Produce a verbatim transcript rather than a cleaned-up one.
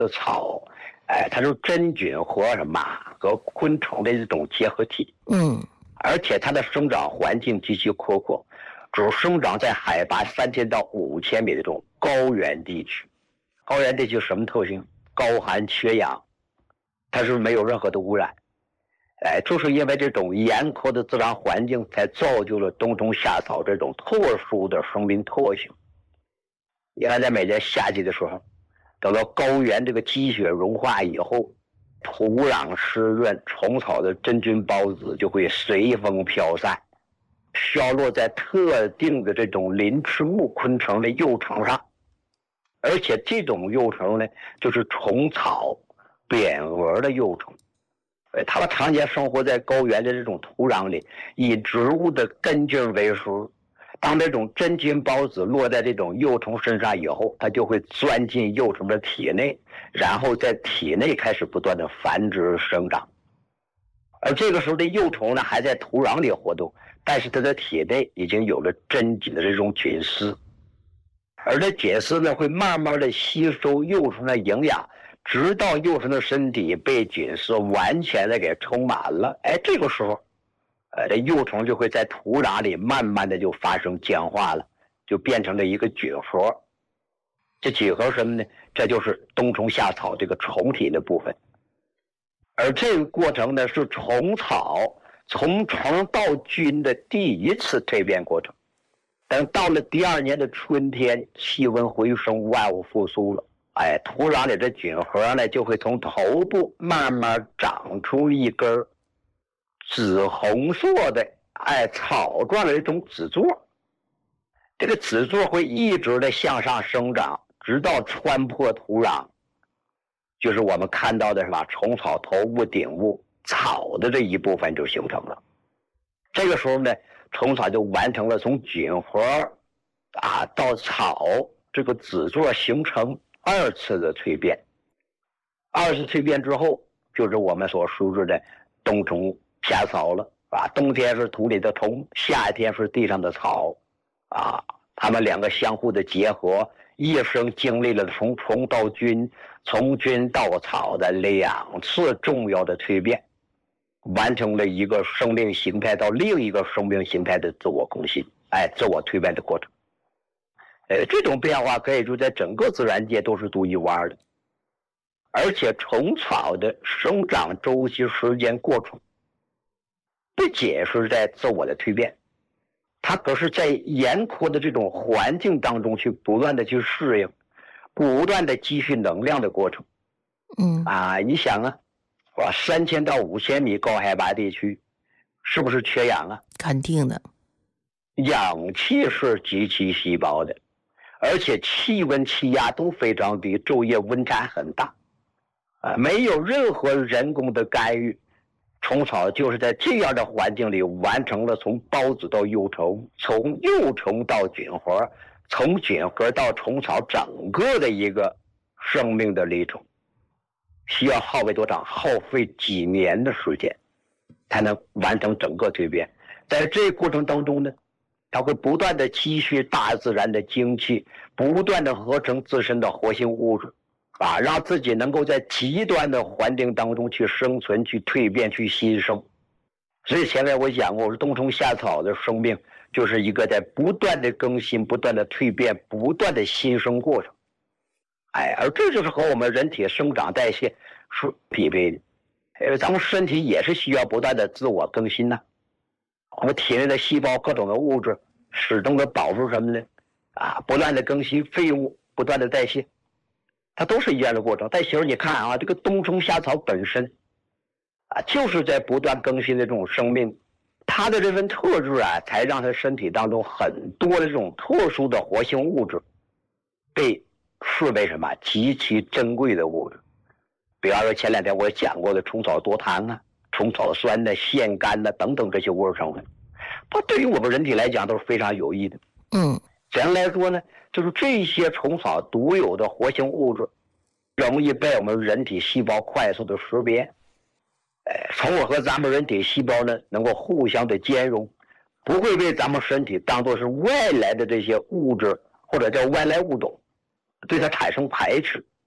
的草，哎，它是真菌和什么和昆虫的一种结合体。 嗯， 而且它的生长环境极其苛刻，只生长在海拔三千到五千米的这种高原地区。高原地区什么特性？高寒缺氧，它是没有任何的污染。哎，就是因为这种严苛的自然环境，才造就了冬虫夏草这种特殊的生命特性。你看，在每年夏季的时候，等到高原这个积雪融化以后，土壤湿润，虫草的真菌孢子就会随风飘散，飘落在特定的这种鳞翅目昆虫的幼虫上。而且这种幼虫呢，就是虫草扁蛾的幼虫。它们常年生活在高原的这种土壤里，以植物的根茎为食。当这种真菌孢子落在这种幼虫身上以后，它就会钻进幼虫的体内，然后在体内开始不断的繁殖生长。而这个时候的幼虫呢，还在土壤里活动，但是它的体内已经有了真菌的这种菌丝，而这菌丝呢，会慢慢的吸收幼虫的营养，直到幼虫的身体被菌丝完全的给充满了。哎，这个时候呃，这幼虫就会在土壤里慢慢的就发生僵化了，就变成了一个菌核。这菌核什么呢？这就是冬虫夏草这个虫体的部分。而这个过程呢，是虫草从虫到菌的第一次蜕变过程。等到了第二年的春天，气温回升，万物复苏了，哎，土壤里的菌核呢，就会从头部慢慢长出一根紫红色的哎草状的一种籽座。这个籽座会一直的向上生长，直到穿破土壤，就是我们看到的是吧，虫草头部顶部草的这一部分就形成了。这个时候呢，虫草就完成了从菌核啊到草这个籽座形成二次的蜕变。二次蜕变之后，就是我们所熟知的冬虫夏草了啊，冬天是土里的虫，夏天是地上的草啊，它们两个相互的结合，一生经历了从虫到菌，从菌到草的两次重要的蜕变，完成了一个生命形态到另一个生命形态的自我更新，哎，自我蜕变的过程。呃，这种变化可以说在整个自然界都是独一无二的。而且虫草的生长周期时间过程不仅是在自我的蜕变，它可是在严苛的这种环境当中去不断的去适应，不断的积蓄能量的过程。 嗯啊，你想啊，哇，三千到五千米高海拔地区，是不是缺氧啊？ 肯定的。 氧气是极其稀薄的，而且气温气压都非常低，昼夜温差很大，啊，没有任何人工的干预。虫草就是在这样的环境里完成了从孢子到幼虫，从幼虫到菌核，从菌核到虫草整个的一个生命的历程，需要耗费多长？耗费几年的时间才能完成整个蜕变。在这个过程当中呢，它会不断的积蓄大自然的精气，不断的合成自身的活性物质啊，让自己能够在极端的环境当中去生存、去蜕变、去新生。所以前面我讲过，我说冬虫夏草的生命就是一个在不断的更新、不断的蜕变、不断的新生过程。哎，而这就是和我们人体生长代谢是匹配的。呃，咱们身体也是需要不断的自我更新呢、啊。我们体内的细胞各种的物质始终的保持什么呢？啊，不断的更新废物，不断的代谢。它都是一样的过程。但其实你看啊，这个冬虫夏草本身啊，就是在不断更新的这种生命，它的这份特质啊，才让它身体当中很多的这种特殊的活性物质被视为什么极其珍贵的物质。比方说前两天我讲过的虫草多糖啊、虫草酸的、腺苷的等等这些物质成分，它对于我们人体来讲都是非常有益的。 嗯， 简单来说呢，就是这些虫草独有的活性物质容易被我们人体细胞快速的识别，呃，从而和咱们人体细胞呢能够互相的兼容，不会被咱们身体当作是外来的这些物质或者叫外来物种对它产生排斥。